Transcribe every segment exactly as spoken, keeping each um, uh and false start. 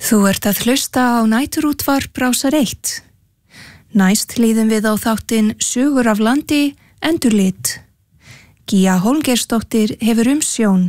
Þú ert að hlusta á næturútvarp Rásar eitt. Næst hlýðum við á þáttinn Sögur af landi, endurlit. Gía Hólmgeirsdóttir hefur umsjón.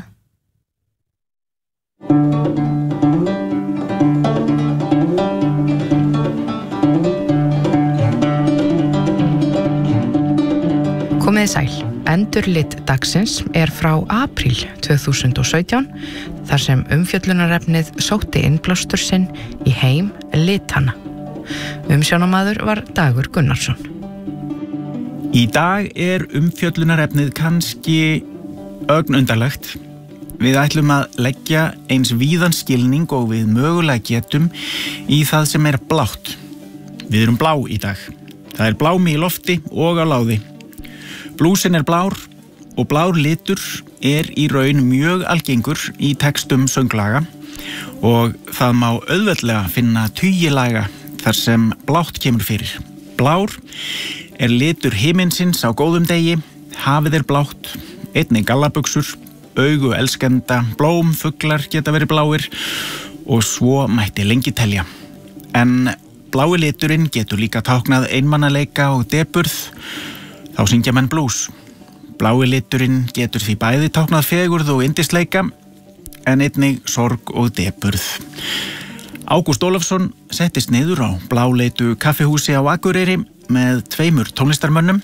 Komiði sæl. Endurlit dagsins er frá apríl tvö þúsund og sautján, þar sem umfjöllunarefnið sótti innblástur sinn í heim litanna. Umsjónamaður var Dagur Gunnarsson. Í dag er umfjöllunarefnið kannski ögnundarlegt. Við ætlum að leggja eins víðan skilning og við mögulega getum í það sem er blátt. Við erum blá í dag. Það er blámi í lofti og á láði. Blúsin er blár og blár litur er í raun mjög algengur í textum sönglaga og það má auðveldlega finna tugi laga þar sem blátt kemur fyrir. Blár er litur himinsins á góðum degi, hafið er blátt, einnig gallabuxur, augu elskenda, blóm, fuglar geta verið bláir og svo mætti lengi telja. En blái liturinn getur líka táknað einmannaleika og depurð. Þá syngja menn blues. Blái liturinn getur því bæði táknað fegurð og yndisleika, en einnig sorg og depurð. Ágúst Ólafsson settist niður á bláleitu kaffihúsi á Akureyri með tveimur tónlistarmönnum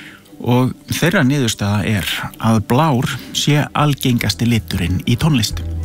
og þeirra niðurstaða er að blár sé algengasti liturinn í tónlist.